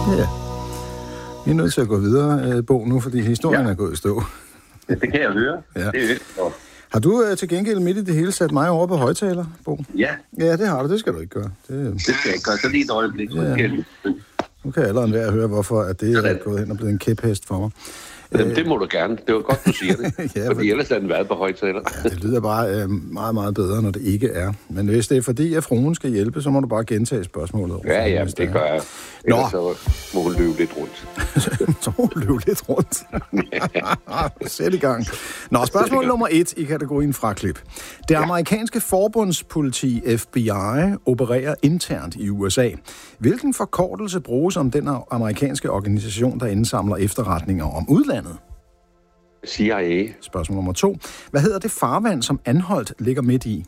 Ja. Vi er nødt til at gå videre, Bo, nu, fordi historien er gået i stå. Ja, det kan jeg høre. Ja. Det er vildt. Har du til gengæld midt i det hele sat mig over på højtaler, Bo? Ja. Ja, det har du. Det skal du ikke gøre. Det skal jeg ikke gøre. Så lige et øjeblik. Ja. Nu kan jeg allerede være at høre, hvorfor at det er gået hen og blevet en kæphest for mig. Jamen, det må du gerne. Det var godt, du siger det. Ja, fordi ellers har den været på højtaler. Ja, det lyder bare meget, meget bedre, når det ikke er. Men hvis det er fordi, at fruen skal hjælpe, så må du bare gentage spørgsmålet. Ja, det gør jeg. Ellers så må hun løbe lidt rundt. Så må hun løbe lidt rundt. Sæt i gang. Nå, spørgsmål nummer 1 i kategorien fraklip. Det amerikanske forbundspoliti FBI opererer internt i USA. Hvilken forkortelse bruges om den amerikanske organisation, der indsamler efterretninger om udlandet? CIA. Spørgsmål nummer 2. Hvad hedder det farvand, som Anholt ligger midt i?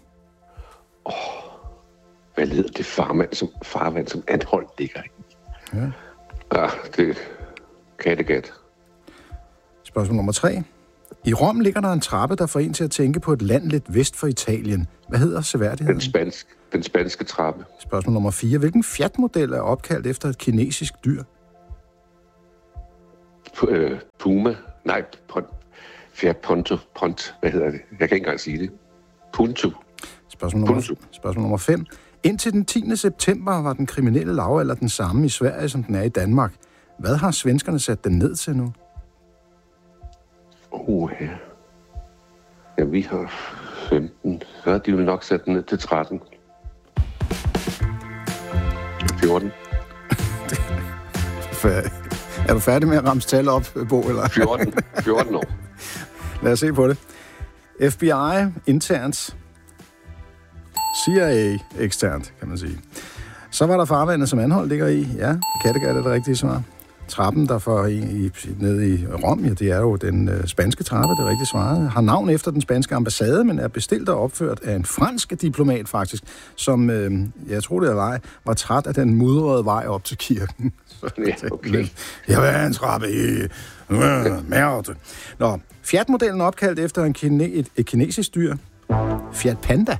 Hvad hedder det farvand, som Anholt ligger i? Ja. Det Kattegat. Spørgsmål nummer 3. I Rom ligger der en trappe, der får en til at tænke på et land lidt vest for Italien. Hvad hedder seværdigheden? Den spanske trappe. Spørgsmål nummer 4. Hvilken Fiat-model er opkaldt efter et kinesisk dyr? Puma. Nej, Fiat Punto. Hvad hedder det? Jeg kan ikke engang sige det. Punto. Spørgsmål nummer 5. Indtil den 10. september var den kriminelle lavalder den samme i Sverige, som den er i Danmark. Hvad har svenskerne sat den ned til nu? Ja, vi har 15. Så de vil nok sætte den ned til 13. 14. Er du færdig med at ramse tal op, Bo? Eller? 14 år. Lad os se på det. FBI internt. CIA eksternt, kan man sige. Så var der farvandet, som Anholt ligger i. Ja, Kattegat er det rigtige svar. Trappen, der får ned i Rom, ja, det er jo den spanske trappe, det er rigtigt svaret. Har navn efter den spanske ambassade, men er bestilt og opført af en fransk diplomat faktisk, som, jeg tror det er ej, var træt af den mudrede vej op til kirken. Ja, okay. Jeg vil have en trappe i mærte. Nå, Fiat-modellen opkaldt efter et kinesisk dyr. Fiat Panda.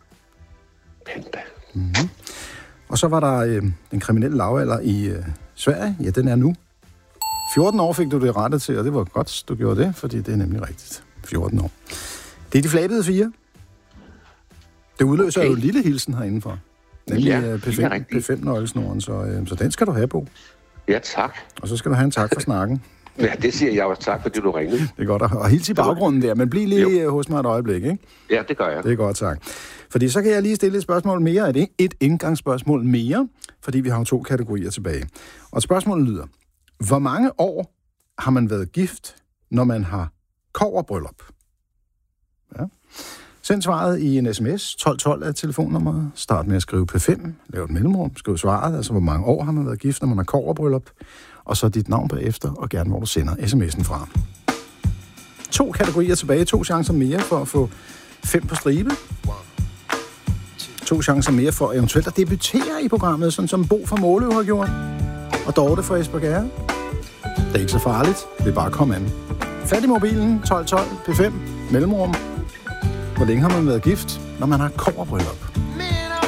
Mm-hmm. Og så var der den kriminelle lavalder i Sverige. Ja, den er nu. 14 år fik du det rettet til, og det var godt, du gjorde det, fordi det er nemlig rigtigt. 14 år. Det er de flabede 4. Det udløser jo en lille hilsen herindenfor. Nemlig P5-nøglesnoren, så den skal du have, Bo. Ja, tak. Og så skal du have en tak for snakken. Ja, det siger jeg også. Tak, fordi du ringede. Det er godt. Og hils i baggrunden der, men bliv lige hos mig et øjeblik, ikke? Ja, det gør jeg. Det er godt, tak. Fordi så kan jeg lige stille et spørgsmål mere. Et indgangsspørgsmål mere, fordi vi har jo 2 kategorier tilbage. Og spørgsmålet lyder: hvor mange år har man været gift, når man har kobberbryllup? Ja. Send svaret i en sms. 1212 er telefonnummeret. Start med at skrive P5. Lav et mellemrum. Skriv svaret, altså hvor mange år har man været gift, når man har kobberbryllup. Og så dit navn bagefter, og gerne hvor du sender sms'en fra. 2 kategorier tilbage. 2 chancer mere for at få 5 på stribe. 2 chancer mere for eventuelt at debutere i programmet, sådan som Bo fra Måløv har gjort. Og Dorte fra Espergærde. Det er ikke så farligt. Det er bare at komme an. Fat i mobilen. 1212 P5. Mellemrum. Hvor længe har man været gift, når man har kobberbryllup?